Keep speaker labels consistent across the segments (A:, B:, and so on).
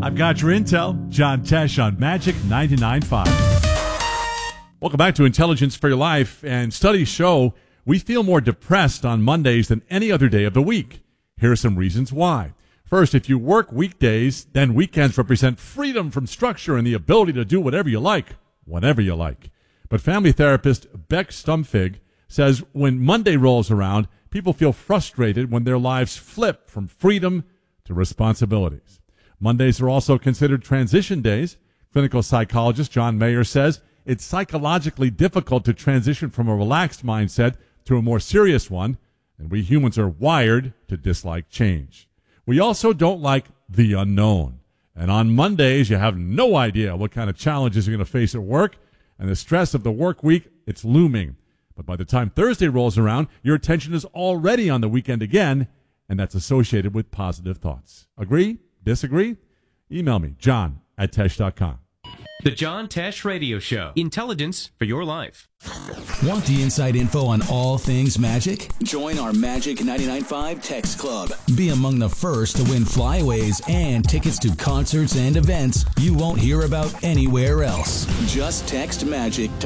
A: I've got your intel. John Tesh on Magic 99.5. Welcome back to Intelligence for Your Life. And studies show we feel more depressed on Mondays than any other day of the week. Here are some reasons why. First, if you work weekdays, then weekends represent freedom from structure and the ability to do whatever you like, whenever you like. But family therapist Beck Stumfig says when Monday rolls around, people feel frustrated when their lives flip from freedom to responsibilities. Mondays are also considered transition days. Clinical psychologist John Mayer says it's psychologically difficult to transition from a relaxed mindset to a more serious one, and we humans are wired to dislike change. We also don't like the unknown. And on Mondays, you have no idea what kind of challenges you're going to face at work, and the stress of the work week, it's looming. But by the time Thursday rolls around, your attention is already on the weekend again, and that's associated with positive thoughts. Agree? Disagree? Email me, john@tesh.com.
B: The John Tesh Radio Show. Intelligence for your life.
C: Want the inside info on all things magic? Join our Magic 99.5 Text Club. Be among the first to win flyaways and tickets to concerts and events you won't hear about anywhere else. Just text MAGIC to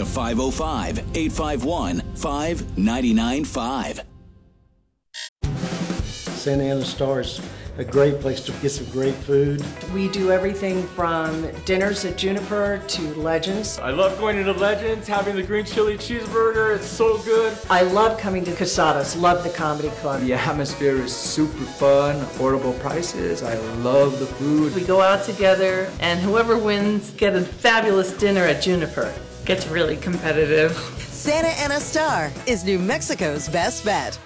C: 505-851-5995.
D: Santa Ana Star's a great place to get some great food.
E: We do everything from dinners at Juniper to Legends.
F: I love going into Legends, having the green chili cheeseburger. It's so good.
E: I love coming to Casadas, love the comedy club.
G: The atmosphere is super fun, affordable prices. I love the food.
H: We go out together, and whoever wins get a fabulous dinner at Juniper. Gets really competitive.
I: Santa Ana Star is New Mexico's best bet.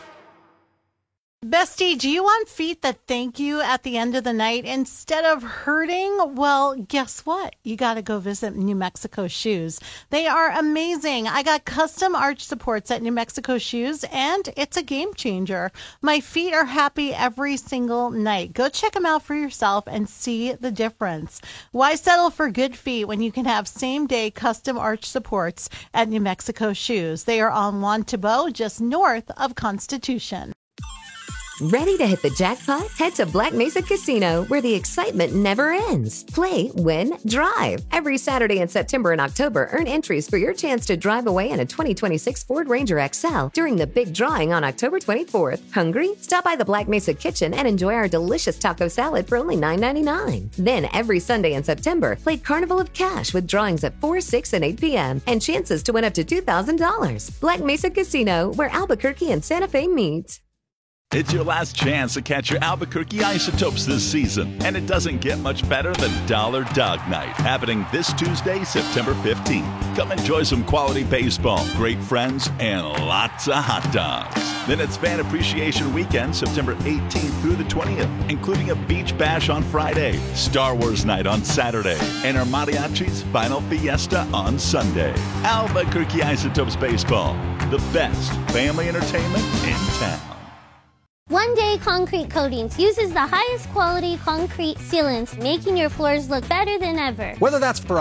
J: Bestie, do you want feet that thank you at the end of the night instead of hurting? Well, guess what? You got to go visit New Mexico Shoes. They are amazing. I got custom arch supports at New Mexico Shoes, and it's a game changer. My feet are happy every single night. Go check them out for yourself and see the difference. Why settle for good feet when you can have same-day custom arch supports at New Mexico Shoes? They are on Juan Tabo, just north of Constitution.
K: Ready to hit the jackpot? Head to Black Mesa Casino, where the excitement never ends. Play, win, drive. Every Saturday in September and October, earn entries for your chance to drive away in a 2026 Ford Ranger XL during the big drawing on October 24th. Hungry? Stop by the Black Mesa Kitchen and enjoy our delicious taco salad for only $9.99. Then, every Sunday in September, play Carnival of Cash with drawings at 4, 6, and 8 p.m. and chances to win up to $2,000. Black Mesa Casino, where Albuquerque and Santa Fe meet.
L: It's your last chance to catch your Albuquerque Isotopes this season, and it doesn't get much better than Dollar Dog Night, happening this Tuesday, September 15th. Come enjoy some quality baseball, great friends, and lots of hot dogs. Then it's Fan Appreciation Weekend, September 18th through the 20th, including a beach bash on Friday, Star Wars Night on Saturday, and our Mariachi's Final Fiesta on Sunday. Albuquerque Isotopes Baseball, the best family entertainment in town.
M: One Day Concrete Coatings uses the highest quality concrete sealants, making your floors look better than ever.
N: Whether that's for